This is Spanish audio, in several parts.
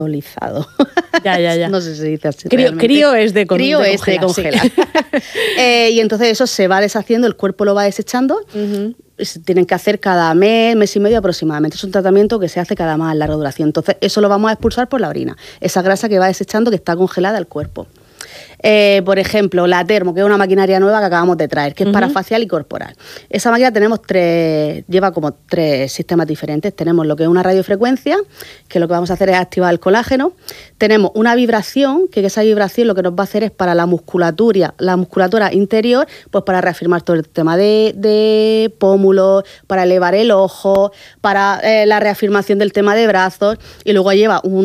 Ya. No sé si se dice así. Crío es de Crío es de congelar. Sí. Y entonces eso se va deshaciendo, el cuerpo lo va desechando. Se tienen que hacer cada mes y medio aproximadamente. Es un tratamiento que se hace cada más larga duración. Entonces eso lo vamos a expulsar por la orina. Esa grasa que va desechando, que está congelada al cuerpo. Por ejemplo, la Termo, que es una maquinaria nueva que acabamos de traer, que es para facial y corporal. Esa máquina lleva como 3 sistemas diferentes. Tenemos lo que es una radiofrecuencia, que lo que vamos a hacer es activar el colágeno. Tenemos una vibración, que esa vibración lo que nos va a hacer es para la musculatura interior, pues para reafirmar todo el tema de pómulos, para elevar el ojo, para la reafirmación del tema de brazos, y luego lleva un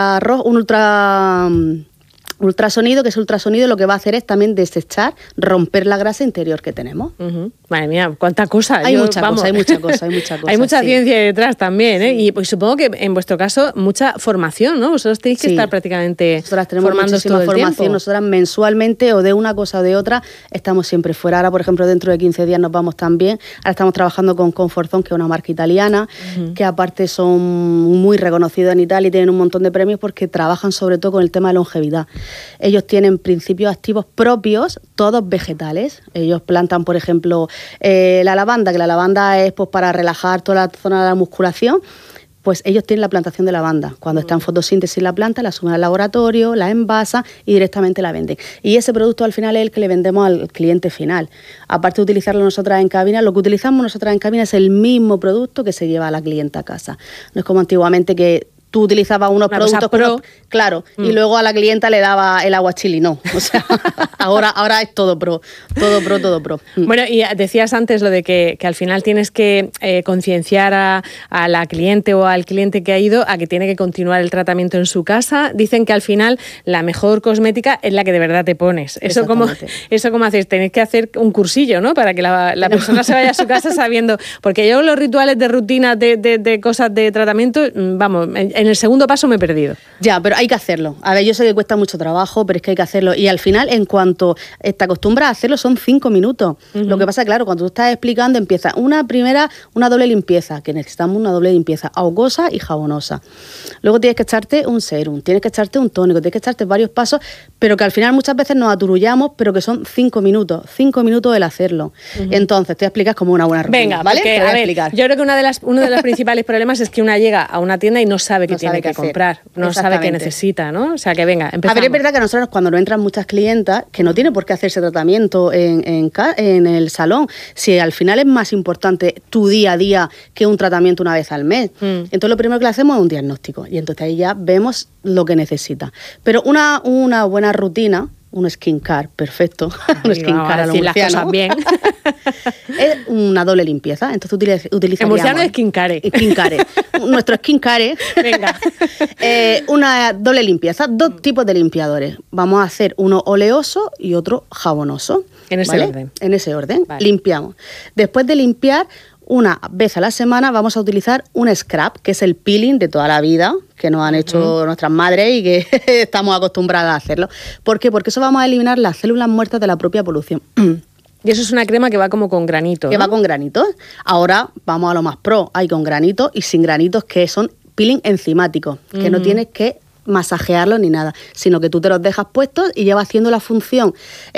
ultrasonido, que ese ultrasonido lo que va a hacer es también desechar, romper la grasa interior que tenemos. Madre mía, cuánta cosa. Hay mucha cosa. Hay mucha ciencia detrás también, ¿eh? Sí. Y pues supongo que en vuestro caso mucha formación, ¿no? Vosotros tenéis que estar prácticamente nosotras tenemos formándoos todo el formación. tiempo. Nosotras mensualmente o de una cosa o de otra estamos siempre fuera. Ahora, por ejemplo, dentro de 15 días nos vamos también. Ahora estamos trabajando con Conforzone, que es una marca italiana, que aparte son muy reconocidos en Italia y tienen un montón de premios porque trabajan sobre todo con el tema de longevidad. Ellos tienen principios activos propios, todos vegetales. Ellos plantan, por ejemplo, la lavanda, que la lavanda es pues para relajar toda la zona de la musculación. Pues ellos tienen la plantación de lavanda. Cuando está en fotosíntesis la planta, la suben al laboratorio, la envasan y directamente la venden. Y ese producto al final es el que le vendemos al cliente final. Aparte de utilizarlo nosotras en cabina, lo que utilizamos nosotras en cabina es el mismo producto que se lleva a la clienta a casa. No es como antiguamente que tú utilizabas unos productos claro, y luego a la clienta le daba el agua chili, no. O sea, ahora es todo pro. Bueno, y decías antes lo de que al final tienes que concienciar a la cliente o al cliente que ha ido a que tiene que continuar el tratamiento en su casa. Dicen que al final la mejor cosmética es la que de verdad te pones. Eso como hacéis, tenéis que hacer un cursillo, ¿no? Para que la persona se vaya a su casa sabiendo, porque yo los rituales de rutina de cosas de tratamiento, vamos, en el segundo paso me he perdido. Ya, pero hay que hacerlo. A ver, yo sé que cuesta mucho trabajo, pero es que hay que hacerlo. Y al final, en cuanto te acostumbras a hacerlo, son 5 minutos. Lo que pasa, claro, cuando tú estás explicando, empieza una doble limpieza, que necesitamos una doble limpieza, ahogosa y jabonosa. Luego tienes que echarte un serum, tienes que echarte un tónico, tienes que echarte varios pasos, pero que al final muchas veces nos aturullamos, pero que son 5 minutos el hacerlo. Entonces, te voy a explicar como una buena rutina. Venga, ¿vale? Porque, te voy a explicar. Yo creo que uno de los principales problemas es que una llega a una tienda y no sabe qué tiene que comprar, no sabe qué necesita, ¿no? O sea, que venga, empezamos. A ver, es verdad que a nosotros cuando nos entran muchas clientas, que no tiene por qué hacerse tratamiento en el salón, si al final es más importante tu día a día que un tratamiento una vez al mes. Entonces lo primero que le hacemos es un diagnóstico y entonces ahí ya vemos lo que necesita. Pero una buena rutina, un skincare perfecto, un skincare a lo las cosas bien. Es una doble limpieza. Entonces utilizaríamos... En murciano es skincare. Nuestro skincare. Venga. Una doble limpieza, 2 tipos de limpiadores. Vamos a hacer uno oleoso y otro jabonoso. En ese orden. En ese orden. Vale. Limpiamos. Después de limpiar, una vez a la semana vamos a utilizar un scrub, que es el peeling de toda la vida, que nos han hecho nuestras madres y que estamos acostumbradas a hacerlo. ¿Por qué? Porque eso vamos a eliminar las células muertas de la propia polución. Y eso es una crema que va como con granitos, que ¿no? va con granitos. Ahora vamos a lo más pro. Hay con granitos y sin granitos, que son peeling enzimáticos, que no tienes que masajearlos ni nada, sino que tú te los dejas puestos y ya va haciendo la función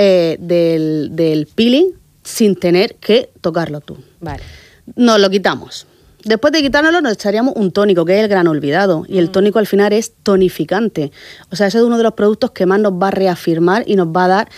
del peeling sin tener que tocarlo tú. Vale. Nos lo quitamos. Después de quitárnoslo nos echaríamos un tónico, que es el gran olvidado. Y el tónico al final es tonificante. O sea, ese es uno de los productos que más nos va a reafirmar y nos va a dar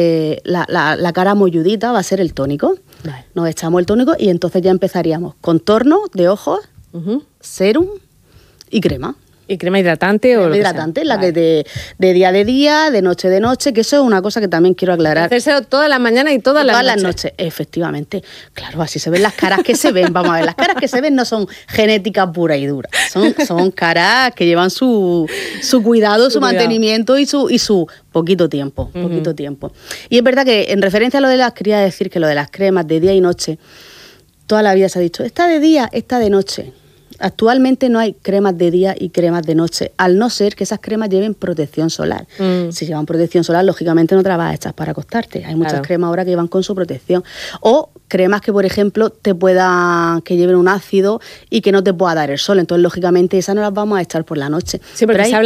la cara molludita, va a ser el tónico. Vale. Nos echamos el tónico y entonces ya empezaríamos contorno de ojos, serum y crema. ¿Y crema hidratante o lo que hidratante, sea? La que de día, de noche, que eso es una cosa que también quiero aclarar. Hacerse todas las mañanas y todas las noches. Efectivamente. Claro, así se ven las caras que se ven. Vamos a ver, las caras que se ven no son genética pura y dura. Son caras que llevan su cuidado, su mantenimiento y su poquito tiempo. Y es verdad que en referencia a lo de quería decir que lo de las cremas de día y noche, toda la vida se ha dicho, esta de día, esta de noche. Actualmente no hay cremas de día y cremas de noche, al no ser que esas cremas lleven protección solar. Si llevan protección solar, lógicamente no te las vas a echar para acostarte. Hay muchas cremas ahora que van con su protección. O cremas que, por ejemplo, que lleven un ácido y que no te pueda dar el sol. Entonces, lógicamente, esas no las vamos a echar por la noche. Sí, porque